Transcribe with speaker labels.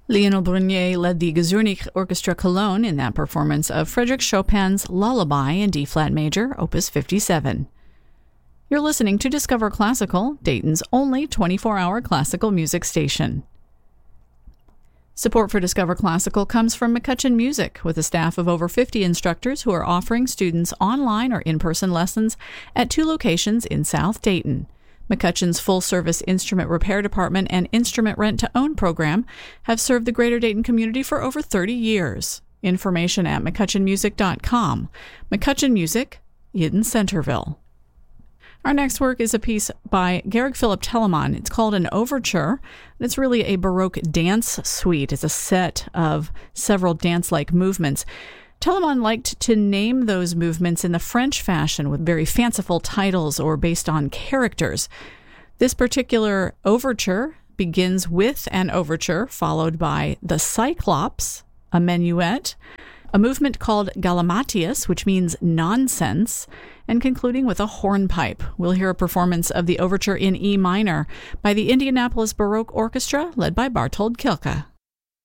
Speaker 1: Lionel Brunier led the Zurich Orchestra Cologne in that performance of Frédéric Chopin's Lullaby in D-flat major, Opus 57. You're listening to Discover Classical, Dayton's only 24-hour classical music station. Support for Discover Classical comes from McCutcheon Music, with a staff of over 50 instructors who are offering students online or in-person lessons at 2 locations in South Dayton. McCutcheon's full-service instrument repair department and instrument rent-to-own program have served the Greater Dayton community for over 30 years. Information at mccutcheonmusic.com. McCutcheon Music in Centerville. Our next work is a piece by Georg Philipp Telemann. It's called an overture. It's really a Baroque dance suite. It's a set of several dance-like movements. Telemann liked to name those movements in the French fashion with very fanciful titles or based on characters. This particular overture begins with an overture followed by the Cyclops, a minuet, a movement called Galimatias, which means nonsense, and concluding with a hornpipe. We'll hear a performance of the overture in E minor by the Indianapolis Baroque Orchestra led by Bartold Kilka.